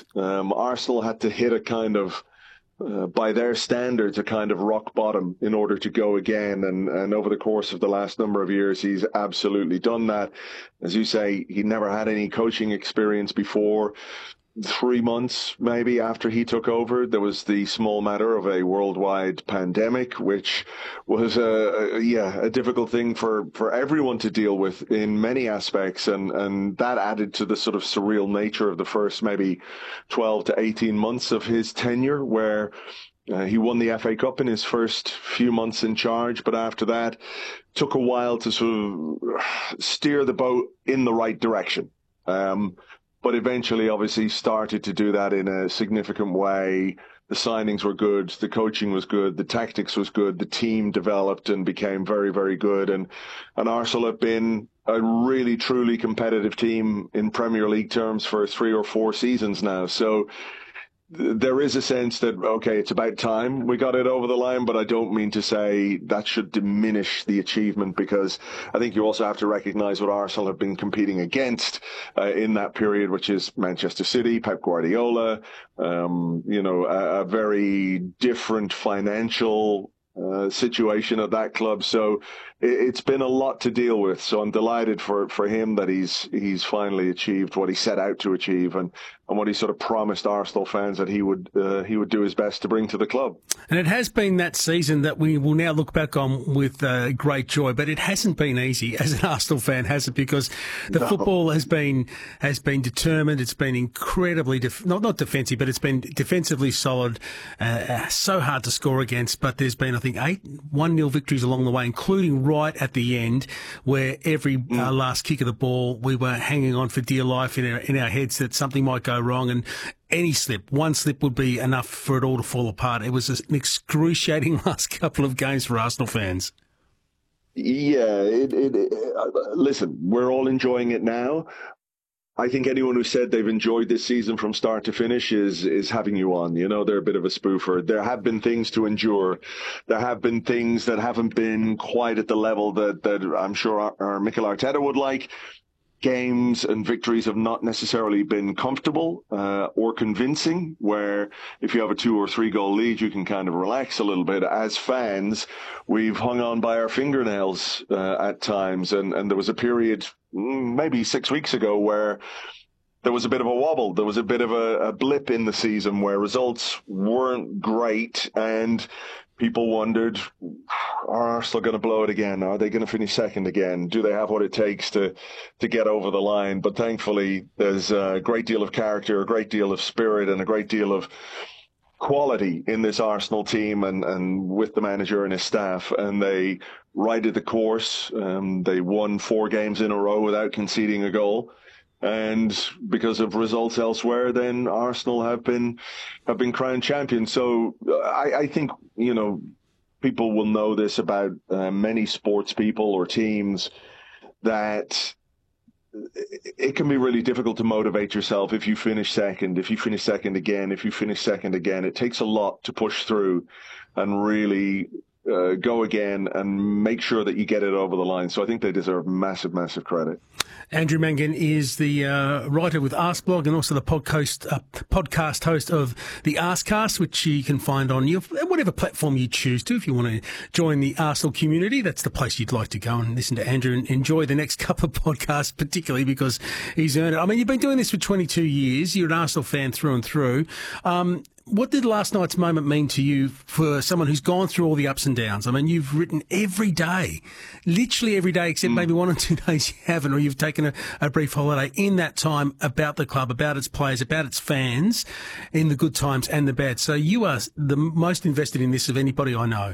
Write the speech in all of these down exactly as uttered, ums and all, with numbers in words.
Um, Arsenal had to hit a kind of, uh, by their standards, a kind of rock bottom in order to go again. And, and over the course of the last number of years, he's absolutely done that. As you say, he never had any coaching experience before. Three months maybe after he took over, there was the small matter of a worldwide pandemic, which was a, a yeah a difficult thing for for everyone to deal with in many aspects, and and that added to the sort of surreal nature of the first maybe twelve to eighteen months of his tenure, where Uh, he won the F A Cup in his first few months in charge, but after that, took a while to sort of steer the boat in the right direction. Um, but eventually, obviously, started to do that in a significant way. The signings were good, the coaching was good, the tactics was good, the team developed and became very, very good. And, and Arsenal have been a really, truly competitive team in Premier League terms for three or four seasons now. So there is a sense that, okay, it's about time we got it over the line, but I don't mean to say that should diminish the achievement, because I think you also have to recognise what Arsenal have been competing against uh, in that period, which is Manchester City, Pep Guardiola, um, you know, a, a very different financial uh, situation at that club. So it, it's been a lot to deal with. So I'm delighted for, for him that he's he's finally achieved what he set out to achieve, and and what he sort of promised Arsenal fans that he would uh, he would do his best to bring to the club. And it has been that season that we will now look back on with uh, great joy, but it hasn't been easy as an Arsenal fan, has it? Because the no. football has been has been determined. It's been incredibly def- not not defensive, but it's been defensively solid. Uh, so hard to score against, but there's been I think eight one nil victories along the way, including right at the end, where every mm. uh, last kick of the ball we were hanging on for dear life in our in our heads that something might go wrong, and any slip, one slip would be enough for it all to fall apart. It was an excruciating last couple of games for Arsenal fans. Yeah, it, it, it, uh, listen, we're all enjoying it now. I think anyone who said they've enjoyed this season from start to finish is is having you on. You know, they're a bit of a spoofer. There have been things to endure. There have been things that haven't been quite at the level that, that I'm sure our, our Mikel Arteta would like. Games and victories have not necessarily been comfortable uh, or convincing, where if you have a two or three goal lead, you can kind of relax a little bit. As fans, we've hung on by our fingernails uh, at times. And, and there was a period, maybe six weeks ago, where there was a bit of a wobble. There was a bit of a, a blip in the season where results weren't great, and people wondered, are Arsenal going to blow it again? Are they going to finish second again? Do they have what it takes to, to get over the line? But thankfully, there's a great deal of character, a great deal of spirit, and a great deal of quality in this Arsenal team and, and with the manager and his staff. And they righted the course. Um, they won four games in a row without conceding a goal. And because of results elsewhere, then Arsenal have been have been crowned champions. So I, I think, you know, people will know this about uh, many sports people or teams, that it can be really difficult to motivate yourself if you finish second, if you finish second again, if you finish second again. It takes a lot to push through and really uh, go again and make sure that you get it over the line. So I think they deserve massive, massive credit. Andrew Mangan is the uh, writer with Askblog and also the podcast, uh, podcast host of the Askcast, which you can find on your, whatever platform you choose to. If you want to join the Arsenal community, that's the place you'd like to go and listen to Andrew and enjoy the next couple of podcasts, particularly because he's earned it. I mean, you've been doing this for twenty-two years. You're an Arsenal fan through and through. Um, What did last night's moment mean to you for someone who's gone through all the ups and downs? I mean, you've written every day, literally every day, except mm. maybe one or two days you haven't, or you've taken a, a brief holiday in that time about the club, about its players, about its fans, in the good times and the bad. So you are the most invested in this of anybody I know.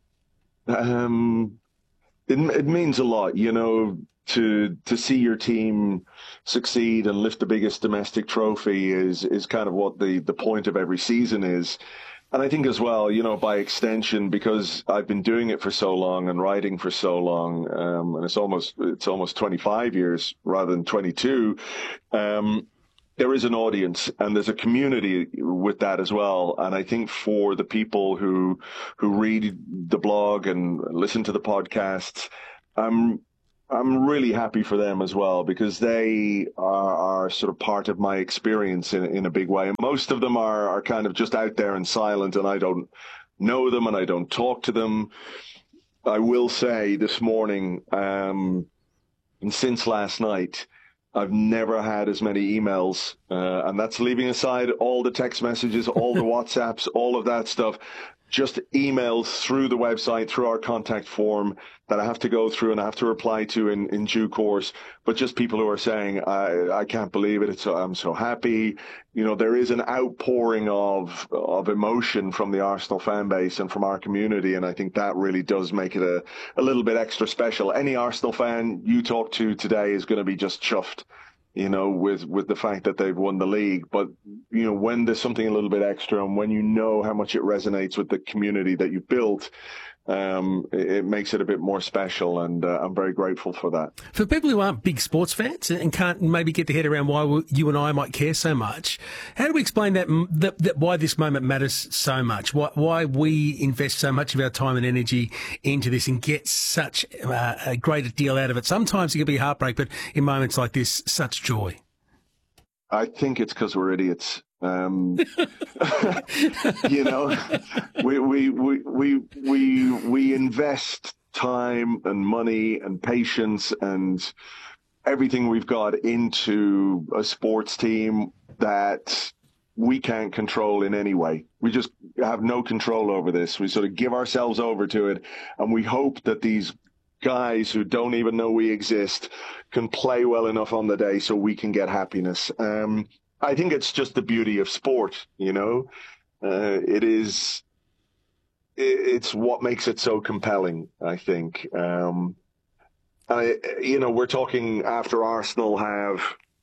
Um, it, it means a lot, you know, to to see your team succeed and lift the biggest domestic trophy is is kind of what the the point of every season is. And I think as well, you know, by extension, because I've been doing it for so long and writing for so long, um, and it's almost it's almost twenty-five years rather than twenty-two, um, there is an audience and there's a community with that as well. And I think for the people who who read the blog and listen to the podcasts, I'm I'm really happy for them as well, because they are, are sort of part of my experience in, in a big way. Most of them are, are kind of just out there and silent, and I don't know them and I don't talk to them. I will say this morning, um, and since last night, I've never had as many emails, uh, and that's leaving aside all the text messages, all the WhatsApps, all of that stuff. Just emails through the website, through our contact form that I have to go through and I have to reply to in, in due course. But just people who are saying, I, I can't believe it. It's, I'm so happy. You know, there is an outpouring of of emotion from the Arsenal fan base and from our community. And I think that really does make it a, a little bit extra special. Any Arsenal fan you talk to today is going to be just chuffed, you know, with, with the fact that they've won the league. But, you know, when there's something a little bit extra and when you know how much it resonates with the community that you've built, um, it, it makes it a bit more special. And uh, I'm very grateful for that. For people who aren't big sports fans and can't maybe get their head around why we, you and I might care so much, how do we explain that, that, that why this moment matters so much? Why, why we invest so much of our time and energy into this and get such uh, a great deal out of it? Sometimes it can be heartbreak, but in moments like this, such joy. I think it's because we're idiots. Um, you know, we, we, we, we, we, we invest time and money and patience and everything we've got into a sports team that we can't control in any way. We just have no control over this. We sort of give ourselves over to it, and we hope that these guys who don't even know we exist can play well enough on the day so we can get happiness. Um, I think it's just the beauty of sport, you know. Uh, it is, it's what makes it so compelling, I think. Um, I, you know, we're talking after Arsenal have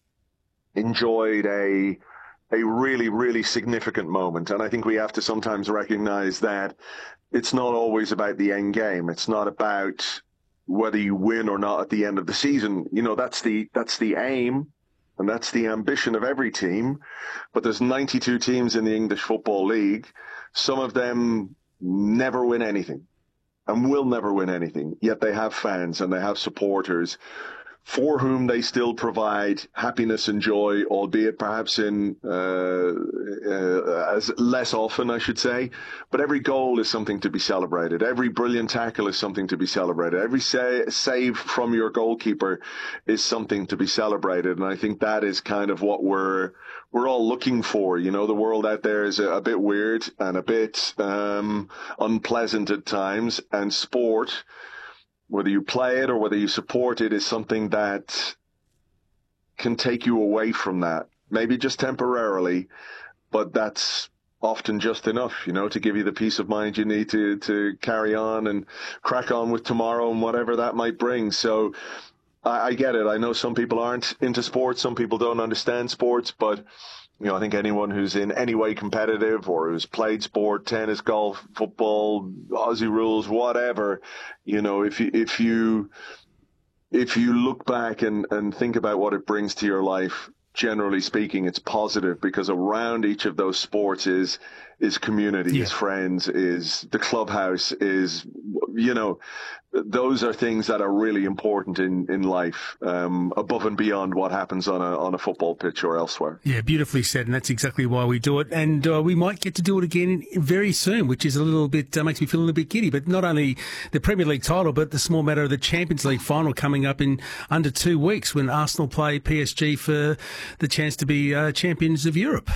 enjoyed a a really, really significant moment, and I think we have to sometimes recognize that it's not always about the end game. It's not about whether you win or not at the end of the season. You know, that's the that's the aim. And that's the ambition of every team. But there's ninety-two teams in the English Football League. Some of them never win anything and will never win anything. Yet they have fans and they have supporters for whom they still provide happiness and joy, albeit perhaps in uh, uh, as less often, I should say. But every goal is something to be celebrated. Every brilliant tackle is something to be celebrated. Every sa- save from your goalkeeper is something to be celebrated. And I think that is kind of what we're we're all looking for. You know, the world out there is a, a bit weird and a bit um, unpleasant at times, and sport, whether you play it or whether you support it, is something that can take you away from that. Maybe just temporarily, but that's often just enough, you know, to give you the peace of mind you need to, to carry on and crack on with tomorrow and whatever that might bring. So I, I get it. I know some people aren't into sports. Some people don't understand sports, but you know, I think anyone who's in any way competitive or who's played sport, tennis, golf, football, Aussie rules, whatever, you know, if you, if you, if you look back and, and think about what it brings to your life, generally speaking, it's positive, because around each of those sports is, is community, yeah. is friends, is the clubhouse, is, you know, those are things that are really important in, in life, um, above and beyond what happens on a on a football pitch or elsewhere. Yeah, beautifully said, and that's exactly why we do it. And uh, we might get to do it again very soon, which is a little bit, uh, makes me feel a little bit giddy. But not only the Premier League title, but the small matter of the Champions League final coming up in under two weeks when Arsenal play P S G for the chance to be uh, champions of Europe.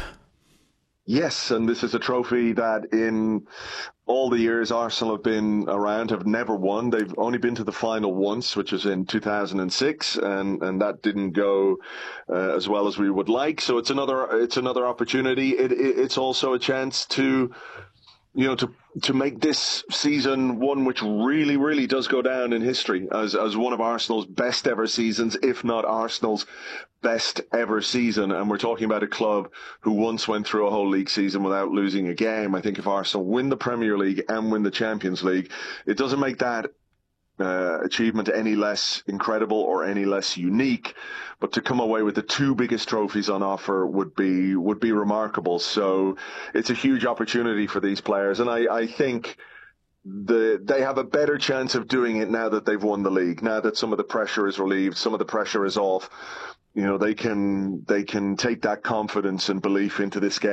Yes, and this is a trophy that in all the years Arsenal have been around have never won. They've only been to the final once, which was in two thousand six, and, and that didn't go uh, as well as we would like. So it's another it's another opportunity. It, it, it's also a chance to, you know, to to make this season one which really, really does go down in history as as one of Arsenal's best ever seasons, if not Arsenal's best ever season. And we're talking about a club who once went through a whole league season without losing a game. I think if Arsenal win the Premier League and win the Champions League, it doesn't make that uh, achievement any less incredible or any less unique. But to come away with the two biggest trophies on offer would be would be remarkable. So it's a huge opportunity for these players. And I, I think the they have a better chance of doing it now that they've won the league. Now that some of the pressure is relieved, some of the pressure is off. You know, they can they can take that confidence and belief into this game.